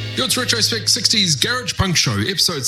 It's Retrospect 60s Garage Punk Show, episode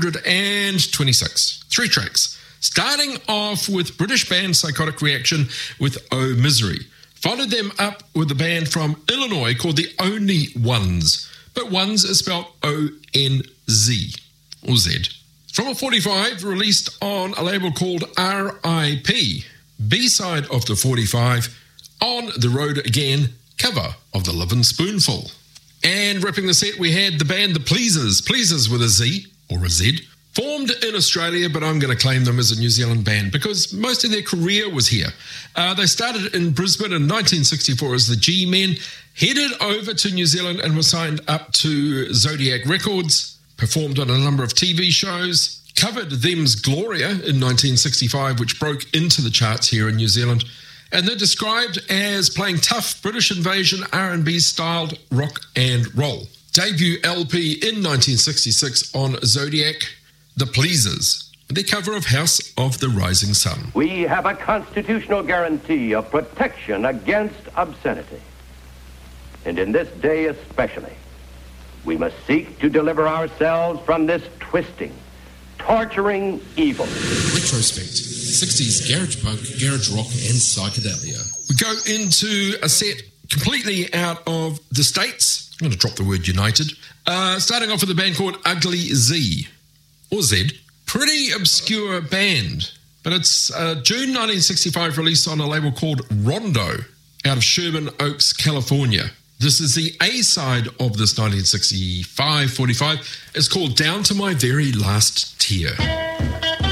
726. 3 tracks. Starting off with British band Psychotic Reaction with Oh Misery. Followed them up with a band from Illinois called the Only Ones. But Ones is spelled O-N-Z, or Z. From a 45 released on a label called R.I.P. B-side of the 45, On the Road Again, cover of The Livin' Spoonful. And wrapping the set, we had the band The Pleasers, Pleasers with a Z, or a Z, formed in Australia, but I'm going to claim them as a New Zealand band because most of their career was here. They started in Brisbane in 1964 as the G-Men, headed over to New Zealand and were signed up to Zodiac Records, performed on a number of TV shows, covered Them's Gloria in 1965, which broke into the charts here in New Zealand. And they're described as playing tough British invasion R&B styled rock and roll. Debut LP in 1966 on Zodiac, The Pleasers, their cover of House of the Rising Sun. We have a constitutional guarantee of protection against obscenity. And in this day especially, we must seek to deliver ourselves from this twisting, torturing evil. Retrospect. 60s garage punk, garage rock, and psychedelia. We go into a set completely out of the States. I'm going to drop the word United. Starting off with a band called Ugly Z, or Z. Pretty obscure band, but it's June 1965 release on a label called Rondo out of Sherman Oaks, California. This is the A-side of this 1965 45. It's called Down to My Very Last Tear.